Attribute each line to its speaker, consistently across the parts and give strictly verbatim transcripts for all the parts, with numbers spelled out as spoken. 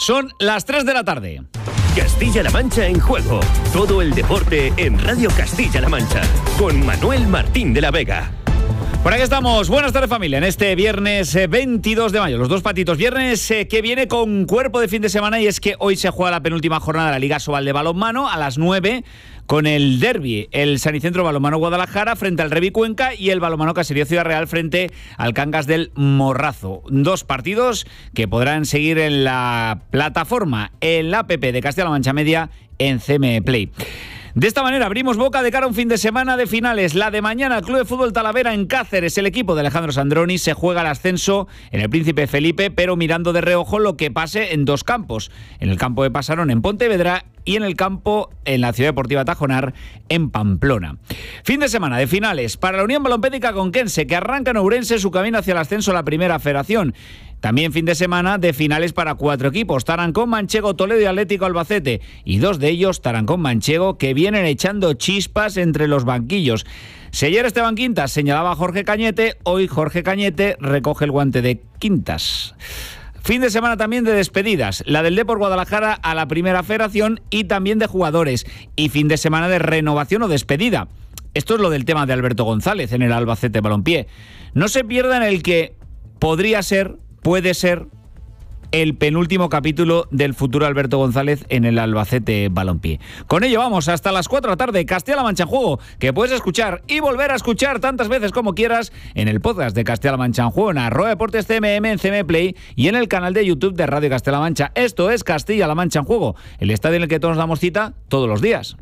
Speaker 1: Son las tres de la tarde.
Speaker 2: Castilla-La Mancha en juego. Todo el deporte en Radio Castilla-La Mancha. Con Manuel Martín de la Vega.
Speaker 1: Por aquí estamos. Buenas tardes, familia. En este viernes veintidós de mayo, los dos patitos. Viernes eh, que viene con cuerpo de fin de semana, y es que hoy se juega la penúltima jornada de la Liga Sobal de balonmano a las nueve con el derbi, el Sanicentro Balonmano Guadalajara frente al Revi Cuenca y el Balonmano Caserío Ciudad Real frente al Cangas del Morrazo. Dos partidos que podrán seguir en la plataforma, en la app de Castilla-La Mancha Media, en C M Play. De esta manera abrimos boca de cara a un fin de semana de finales. La de mañana, el Club de Fútbol Talavera en Cáceres. El equipo de Alejandro Sandroni se juega el ascenso en el Príncipe Felipe, pero mirando de reojo lo que pase en dos campos. En el campo de Pasarón en Pontevedra y en el campo en la Ciudad Deportiva Tajonar en Pamplona. Fin de semana de finales para la Unión Balompédica Conquense, que arranca en Ourense su camino hacia el ascenso a la Primera Federación. También fin de semana de finales para cuatro equipos: Tarancón, Manchego, Toledo y Atlético Albacete. Y dos de ellos, Tarancón, Manchego, que vienen echando chispas entre los banquillos. Si ayer Esteban Quintas señalaba a Jorge Cañete, hoy Jorge Cañete recoge el guante de Quintas. Fin de semana también de despedidas, la del Depor Guadalajara a la Primera Federación y también de jugadores. Y fin de semana de renovación o despedida. Esto es lo del tema de Alberto González en el Albacete Balompié. No se pierdan el que podría ser, puede ser, el penúltimo capítulo del futuro Alberto González en el Albacete Balompié. Con ello vamos hasta las cuatro de la tarde, Castilla-La Mancha en juego, que puedes escuchar y volver a escuchar tantas veces como quieras en el podcast de Castilla-La Mancha en juego, en arroba deportes C M M, en C M Play y en el canal de YouTube de Radio Castilla-La Mancha. Esto es Castilla-La Mancha en juego, el estadio en el que todos nos damos cita todos los días.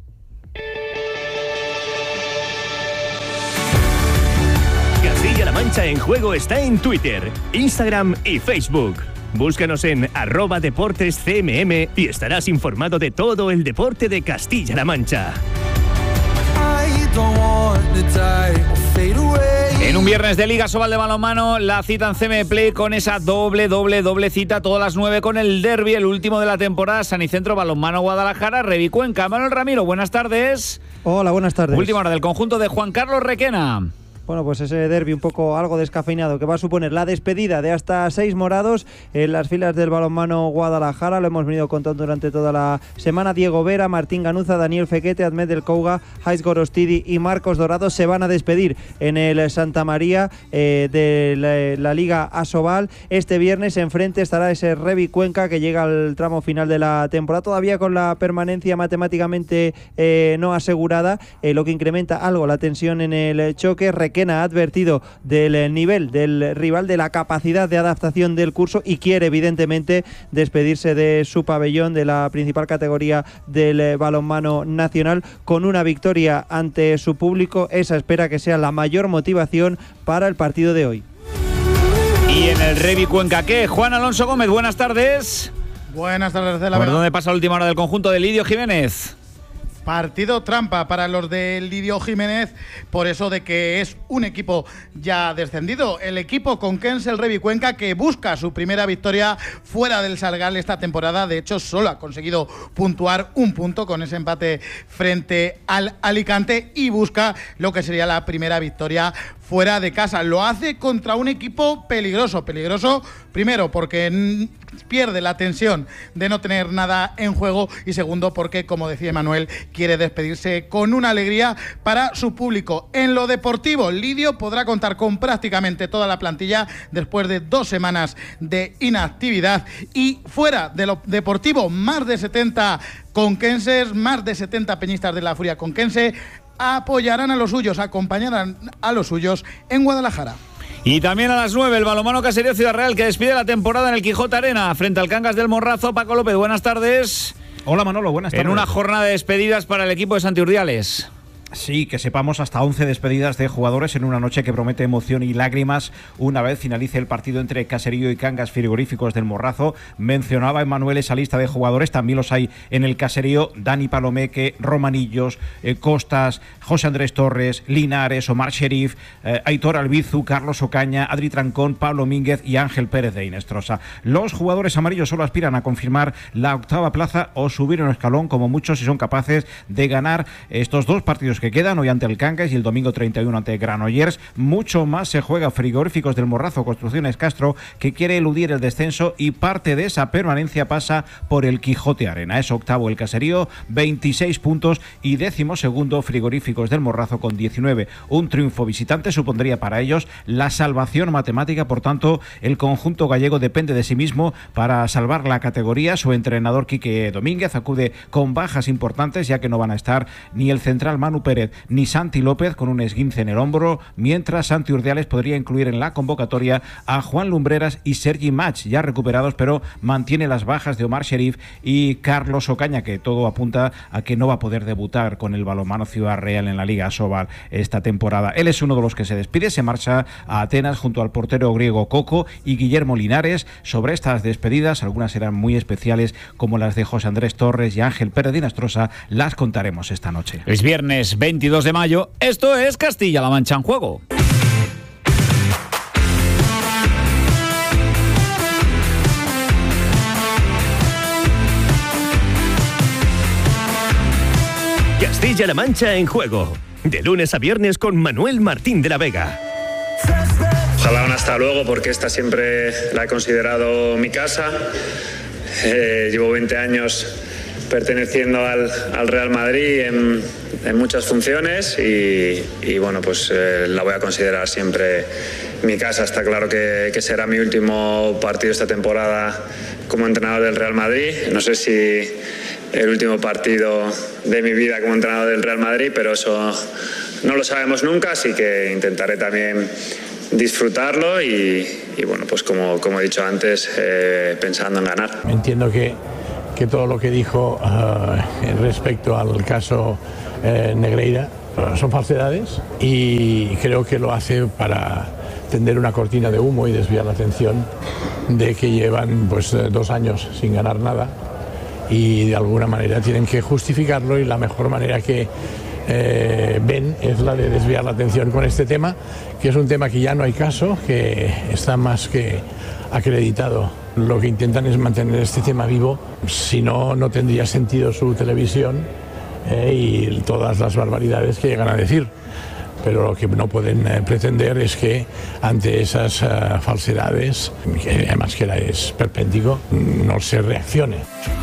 Speaker 2: Castilla-La Mancha en juego está en Twitter, Instagram y Facebook. Búscanos en arroba deportes C M M y estarás informado de todo el deporte de Castilla-La Mancha.
Speaker 1: En un viernes de Liga Sobal de balonmano, la cita en C M Play con esa doble, doble, doble cita todas las nueve con el derbi, el último de la temporada, Sanicentro Balonmano Guadalajara, Revi Cuenca. Manuel Ramiro, buenas tardes.
Speaker 3: Hola, buenas tardes.
Speaker 1: Última hora del conjunto de Juan Carlos Requena.
Speaker 3: Bueno, pues ese derbi un poco algo descafeinado que va a suponer la despedida de hasta seis morados en las filas del balonmano Guadalajara. Lo hemos venido contando durante toda la semana. Diego Vera, Martín Ganuza, Daniel Fequete, Ahmed del Couga, Hais Gorostidi y Marcos Dorado se van a despedir en el Santa María eh, de la, la Liga Asobal. Este viernes enfrente estará ese Revi Cuenca que llega al tramo final de la temporada, todavía con la permanencia matemáticamente eh, no asegurada, eh, lo que incrementa algo la tensión en el choque. Requena ha advertido del nivel del rival, de la capacidad de adaptación del curso y quiere evidentemente despedirse de su pabellón, de la principal categoría del balonmano nacional, con una victoria ante su público. Esa espera que sea la mayor motivación para el partido de hoy.
Speaker 1: Y en el Revi Cuenca, ¿qué? Juan Alonso Gómez, buenas tardes.
Speaker 4: Buenas tardes, de la
Speaker 1: ¿Por
Speaker 4: verdad.
Speaker 1: dónde pasa la última hora del conjunto de Lidio Jiménez?
Speaker 4: Partido trampa para los de Lidio Jiménez, por eso de que es un equipo ya descendido. El equipo conquense, el Revi Cuenca, que busca su primera victoria fuera del Sargal esta temporada. De hecho, solo ha conseguido puntuar un punto con ese empate frente al Alicante y busca lo que sería la primera victoria fuera de casa. Lo hace contra un equipo peligroso, peligroso primero porque pierde la tensión de no tener nada en juego y segundo porque, como decía Manuel, quiere despedirse con una alegría para su público. En lo deportivo, Lidio podrá contar con prácticamente toda la plantilla después de dos semanas de inactividad y fuera de lo deportivo, más de setenta conquenses, más de setenta peñistas de la Furia conquense apoyarán a los suyos, acompañarán a los suyos en Guadalajara.
Speaker 1: Y también a las nueve, el balonmano Caserío Ciudad Real, que despide la temporada en el Quijote Arena frente al Cangas del Morrazo. Paco López, buenas tardes.
Speaker 5: Hola Manolo, buenas tardes.
Speaker 1: En una jornada de despedidas para el equipo de Santiurdiales.
Speaker 5: Sí, que sepamos hasta once despedidas de jugadores en una noche que promete emoción y lágrimas una vez finalice el partido entre Caserío y Cangas Frigoríficos del Morrazo. Mencionaba Emanuel esa lista de jugadores, también los hay en el Caserío: Dani Palomeque, Romanillos, eh, Costas, José Andrés Torres, Linares, Omar Sherif, eh, Aitor Albizu, Carlos Ocaña, Adri Trancón, Pablo Mínguez y Ángel Pérez de Inestrosa. Los jugadores amarillos solo aspiran a confirmar la octava plaza o subir un escalón como muchos si son capaces de ganar estos dos partidos que quedan, hoy ante el Cangas y el domingo treinta y uno ante Granollers. Mucho más se juega. Frigoríficos del Morrazo, Construcciones Castro, que quiere eludir el descenso y parte de esa permanencia pasa por el Quijote Arena. Es octavo el Caserío, veintiséis puntos, y décimo segundo Frigoríficos del Morrazo con diecinueve. Un triunfo visitante supondría para ellos la salvación matemática. Por tanto, el conjunto gallego depende de sí mismo para salvar la categoría. Su entrenador Quique Domínguez acude con bajas importantes, ya que no van a estar ni el central Manu Pérez ni Santi López, con un esguince en el hombro, mientras Santi Urdiales podría incluir en la convocatoria a Juan Lumbreras y Sergi Mach, ya recuperados, pero mantiene las bajas de Omar Sherif y Carlos Ocaña, que todo apunta a que no va a poder debutar con el balonmano Ciudad Real en la Liga Asobal esta temporada. Él es uno de los que se despide, se marcha a Atenas junto al portero griego Coco y Guillermo Linares. Sobre estas despedidas, algunas serán muy especiales, como las de José Andrés Torres y Ángel Pérez de Nastrosa, las contaremos esta noche.
Speaker 1: Es viernes veintidós de mayo, esto es Castilla-La Mancha en juego.
Speaker 2: Castilla-La Mancha en juego, de lunes a viernes con Manuel Martín de la Vega.
Speaker 6: Ojalá un hasta luego, porque esta siempre la he considerado mi casa. Eh, llevo veinte años perteneciendo al, al Real Madrid en, en muchas funciones y, y bueno, pues eh, la voy a considerar siempre mi casa. Está claro que, que será mi último partido esta temporada como entrenador del Real Madrid. No sé si el último partido de mi vida como entrenador del Real Madrid, pero eso no lo sabemos nunca, así que intentaré también disfrutarlo y, y bueno, pues como, como he dicho antes, eh, pensando en ganar.
Speaker 7: Entiendo que, que todo lo que dijo uh, respecto al caso uh, Negreira uh, son falsedades, y creo que lo hace para tender una cortina de humo y desviar la atención de que llevan pues dos años sin ganar nada y de alguna manera tienen que justificarlo, y la mejor manera que eh, ven es la de desviar la atención con este tema, que es un tema que ya no hay caso, que está más que acreditado. Lo que intentan es mantener este tema vivo, si no, no tendría sentido su televisión eh, y todas las barbaridades que llegan a decir. Pero lo que no pueden eh, pretender es que ante esas uh, falsedades, que además que era es perpéntico, no se reaccione.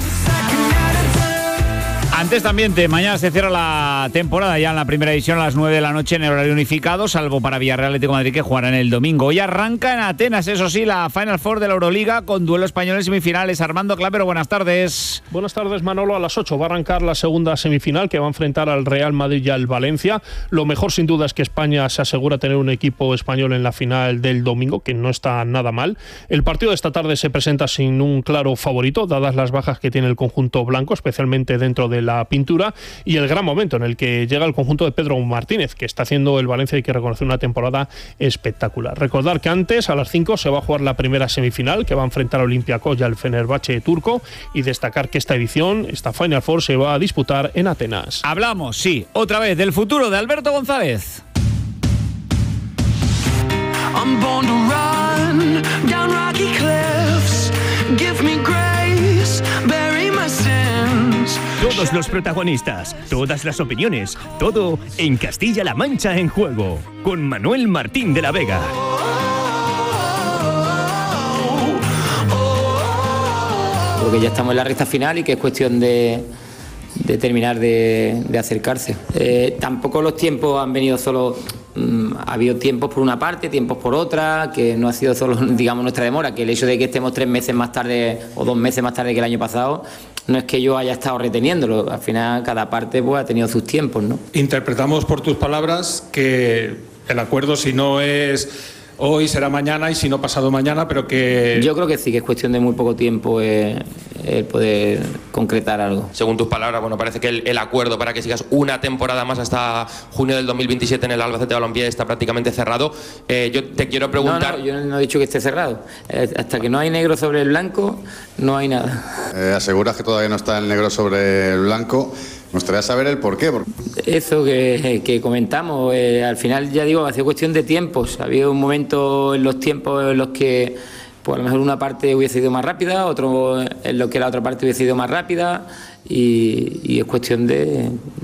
Speaker 1: Antes también, de mañana se cierra la temporada ya en la primera división a las nueve de la noche en el horario unificado, salvo para Villarreal Atlético de Madrid, que jugarán el domingo. Hoy arranca en Atenas, eso sí, la Final Four de la Euroliga con duelo español en semifinales. Armando Clapero, buenas tardes.
Speaker 8: Buenas tardes, Manolo. A las ocho va a arrancar la segunda semifinal, que va a enfrentar al Real Madrid y al Valencia. Lo mejor, sin duda, es que España se asegura tener un equipo español en la final del domingo, que no está nada mal. El partido de esta tarde se presenta sin un claro favorito, dadas las bajas que tiene el conjunto blanco, especialmente dentro de la pintura, y el gran momento en el que llega el conjunto de Pedro Martínez, que está haciendo el Valencia y que reconoce una temporada espectacular. Recordar que antes, a las cinco, se va a jugar la primera semifinal, que va a enfrentar a Olympiacos y al Fenerbahce turco, y destacar que esta edición, esta Final Four, se va a disputar en Atenas.
Speaker 1: Hablamos, sí, otra vez del futuro de Alberto González. I'm born to run down rocky cliffs. Give me grace, bury my sins.
Speaker 2: Todos los protagonistas, todas las opiniones, todo en Castilla-La Mancha en juego, con Manuel Martín de la Vega.
Speaker 9: Creo que ya estamos en la recta final y que es cuestión de, de terminar de, de acercarse. Eh, tampoco los tiempos han venido solo... Mm, ha habido tiempos por una parte, tiempos por otra, que no ha sido solo, digamos, nuestra demora, que el hecho de que estemos tres meses más tarde o dos meses más tarde que el año pasado, no es que yo haya estado reteniéndolo, al final cada parte pues ha tenido sus tiempos, ¿no?
Speaker 10: Interpretamos por tus palabras que el acuerdo, si no es hoy, será mañana, y si no pasado mañana, pero que...
Speaker 9: Yo creo que sí, que es cuestión de muy poco tiempo el eh, poder concretar algo.
Speaker 11: Según tus palabras, bueno, parece que el, el acuerdo para que sigas una temporada más hasta junio del dos mil veintisiete en el Albacete Balompié está prácticamente cerrado. Eh, yo te quiero preguntar...
Speaker 9: No, no, yo no he dicho que esté cerrado. Eh, hasta que no hay negro sobre el blanco, no hay nada.
Speaker 12: Eh, aseguras que todavía no está el negro sobre el blanco. Me gustaría saber el por qué.
Speaker 9: Eso que, que comentamos, eh, al final, ya digo, ha sido cuestión de tiempos. Ha habido un momento en los tiempos en los que pues a lo mejor una parte hubiese ido más rápida, otro en lo que la otra parte hubiese ido más rápida, y, y es cuestión de,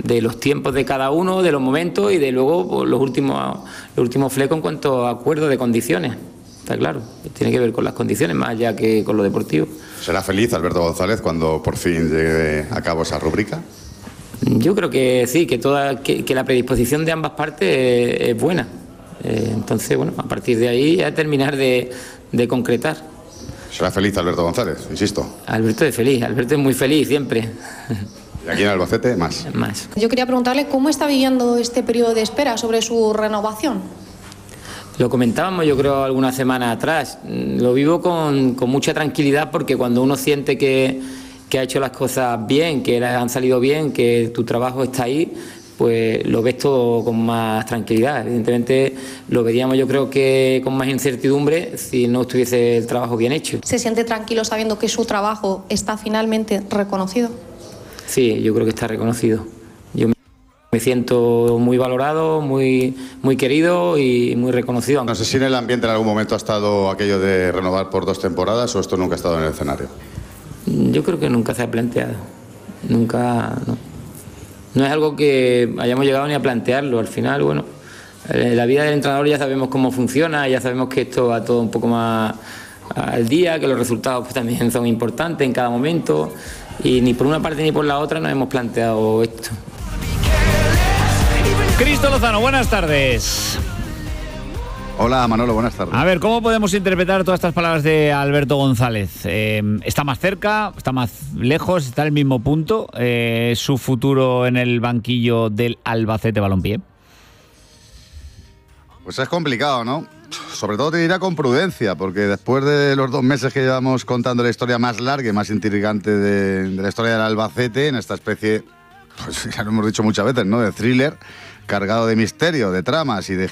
Speaker 9: de los tiempos de cada uno, de los momentos y de luego pues, los últimos los últimos flecos en cuanto a acuerdos de condiciones. Está claro, tiene que ver con las condiciones más allá que con lo deportivo.
Speaker 12: ¿Será feliz Alberto González cuando por fin llegue a cabo esa rúbrica?
Speaker 9: Yo creo que sí, que toda que, que la predisposición de ambas partes es, es buena. Eh, entonces, bueno, a partir de ahí ya terminar de, de concretar.
Speaker 12: ¿Será feliz Alberto González? Insisto.
Speaker 9: Alberto es feliz, Alberto es muy feliz siempre.
Speaker 12: Y aquí en Albacete, más.
Speaker 9: Más.
Speaker 13: Yo quería preguntarle cómo está viviendo este periodo de espera sobre su renovación.
Speaker 9: Lo comentábamos yo creo algunas semanas atrás. Lo vivo con, con mucha tranquilidad porque cuando uno siente que, que ha hecho las cosas bien, que las han salido bien, que tu trabajo está ahí, pues lo ves todo con más tranquilidad. Evidentemente lo veríamos yo creo que con más incertidumbre si no estuviese el trabajo bien hecho.
Speaker 13: ¿Se siente tranquilo sabiendo que su trabajo está finalmente reconocido?
Speaker 9: Sí, yo creo que está reconocido. Yo me siento muy valorado, muy, muy querido y muy reconocido.
Speaker 12: No sé si en el ambiente en algún momento ha estado aquello de renovar por dos temporadas o esto nunca ha estado en el escenario.
Speaker 9: Yo creo que nunca se ha planteado. Nunca, no. No es algo que hayamos llegado ni a plantearlo. Al final, bueno, la vida del entrenador ya sabemos cómo funciona, ya sabemos que esto va todo un poco más al día, que los resultados pues, también son importantes en cada momento y ni por una parte ni por la otra nos hemos planteado esto.
Speaker 1: Cristo Lozano, buenas tardes.
Speaker 12: Hola Manolo, buenas tardes.
Speaker 1: A ver, ¿cómo podemos interpretar todas estas palabras de Alberto González? Eh, ¿Está más cerca? ¿Está más lejos? ¿Está al mismo punto? Eh, ¿Su futuro en el banquillo del Albacete Balompié?
Speaker 12: Pues es complicado, ¿no? Sobre todo te diría con prudencia, porque después de los dos meses que llevamos contando la historia más larga y más intrigante de, de la historia del Albacete, en esta especie, pues ya lo hemos dicho muchas veces, ¿no?, de thriller, cargado de misterio, de tramas y de